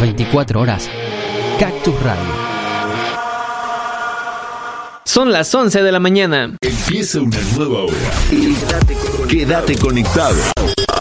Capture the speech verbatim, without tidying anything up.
veinticuatro horas. Cactus Radio. Son las once de la mañana. Empieza una nueva hora. Quédate conectado.